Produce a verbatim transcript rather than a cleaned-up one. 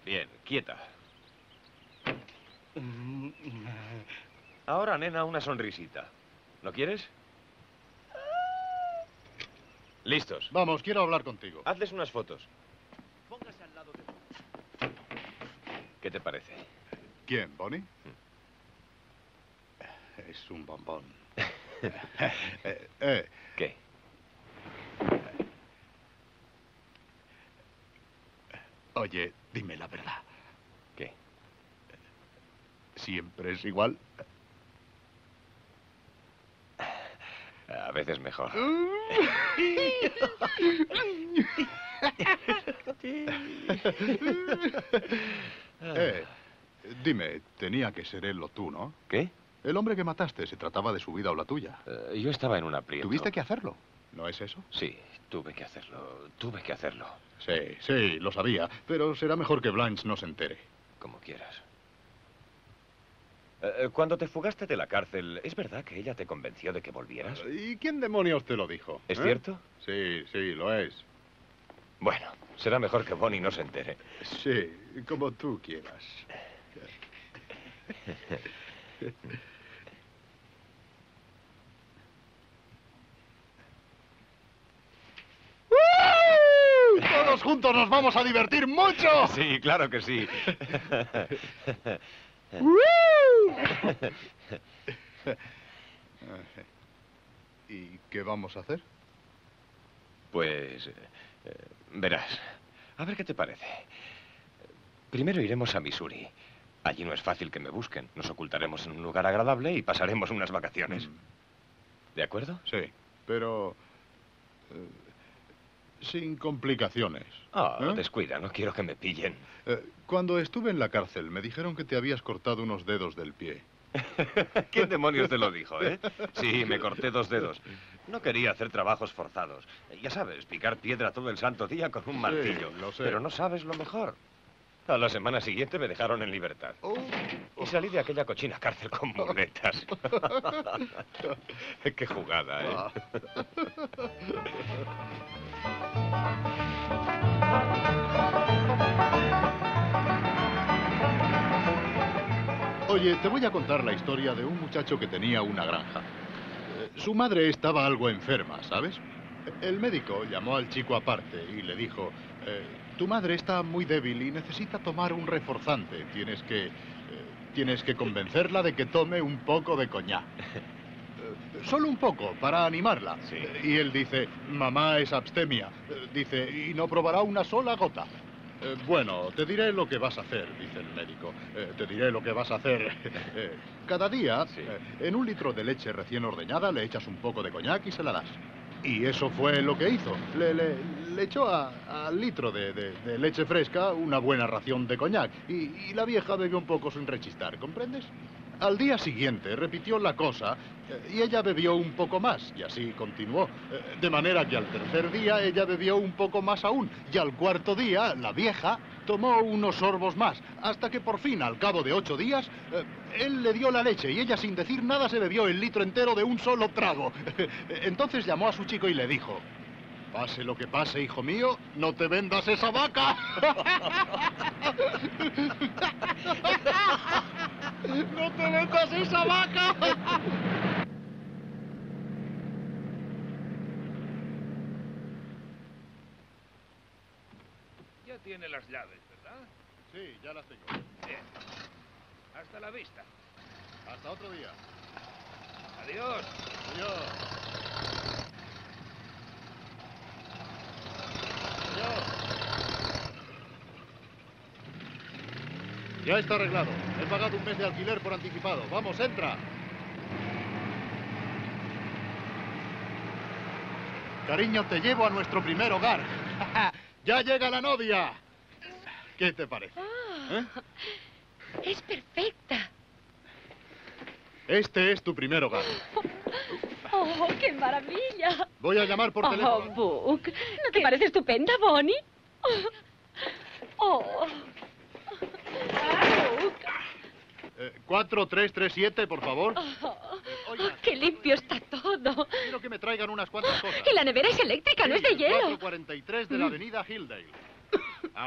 Bien, quieta. Ahora, nena, una sonrisita. ¿No quieres? Listos. Vamos, quiero hablar contigo. Hazles unas fotos. Póngase al lado de... ¿Qué te parece? ¿Quién, Bonnie? Es un bombón. eh, eh. ¿Qué? Oye, dime la verdad. ¿Qué? ¿Siempre es igual? A veces mejor. eh, dime, tenía que ser él o tú, ¿no? ¿Qué? El hombre que mataste, ¿se trataba de su vida o la tuya? Uh, yo estaba en un aprieto. ¿Tuviste que hacerlo? ¿No es eso? Sí, tuve que hacerlo. Tuve que hacerlo. Sí, sí, lo sabía. Pero será mejor que Blanche no se entere. Como quieras. Uh, cuando te fugaste de la cárcel, ¿es verdad que ella te convenció de que volvieras? ¿Y quién demonios te lo dijo? ¿Es ¿Eh? cierto? Sí, sí, lo es. Bueno, será mejor que Bonnie no se entere. Sí, como tú quieras. ¡Todos juntos nos vamos a divertir mucho! Sí, claro que sí. ¿Y qué vamos a hacer? Pues... Eh, verás. A ver qué te parece. Primero iremos a Missouri. Allí no es fácil que me busquen. Nos ocultaremos en un lugar agradable y pasaremos unas vacaciones. Mm. ¿De acuerdo? Sí, pero... Eh, sin complicaciones. Ah, ¿Eh? descuida, no quiero que me pillen. Eh, cuando estuve en la cárcel, me dijeron que te habías cortado unos dedos del pie. ¿Quién demonios te lo dijo, eh? Sí, me corté dos dedos. No quería hacer trabajos forzados. Ya sabes, picar piedra todo el santo día con un martillo. Sí, lo sé. Pero no sabes lo mejor. A la semana siguiente me dejaron en libertad. Oh. Y salí de aquella cochina cárcel con muletas. Qué jugada, ¿eh? Ah. Oye, te voy a contar la historia de un muchacho que tenía una granja. Eh, su madre estaba algo enferma, ¿sabes? El médico llamó al chico aparte y le dijo, eh, tu madre está muy débil y necesita tomar un reforzante. Tienes que, eh, tienes que convencerla de que tome un poco de coñac. Eh, solo un poco, para animarla. Sí. Eh, y él dice, mamá es abstemia. Eh, dice, y no probará una sola gota. Eh, bueno, te diré lo que vas a hacer, dice el médico. Eh, te diré lo que vas a hacer. Eh, cada día, Sí. eh, en un litro de leche recién ordeñada, le echas un poco de coñac y se la das. Y eso fue lo que hizo. Le, le, le echó al litro de, de, de leche fresca una buena ración de coñac. Y, y la vieja bebió un poco sin rechistar, ¿comprendes? Al día siguiente repitió la cosa eh, y ella bebió un poco más, y así continuó. Eh, de manera que al tercer día ella bebió un poco más aún, y al cuarto día la vieja tomó unos sorbos más, hasta que por fin, al cabo de ocho días, eh, él le dio la leche y ella sin decir nada se bebió el litro entero de un solo trago. Entonces llamó a su chico y le dijo, pase lo que pase, hijo mío, no te vendas esa vaca. ¡No te vendas esa vaca! Ya tiene las llaves, ¿verdad? Sí, ya las tengo. Bien. Hasta la vista. Hasta otro día. Adiós. Adiós. Adiós. Ya está arreglado. He pagado un mes de alquiler por anticipado. Vamos, entra. Cariño, te llevo a nuestro primer hogar. ¡Ya llega la novia! ¿Qué te parece? Oh, ¿Eh? Es perfecta. Este es tu primer hogar. ¡Oh, qué maravilla! Voy a llamar por Oh, teléfono. Book, ¿no te parece estupenda, Bonnie? Oh. Book. Eh, cuatro tres tres siete, por favor. Oh, Oiga. ¡Qué limpio está todo! Quiero que me traigan unas cuantas cosas. Y la nevera es eléctrica, no es de hielo. cuatrocientos cuarenta y tres de la avenida Hilldale.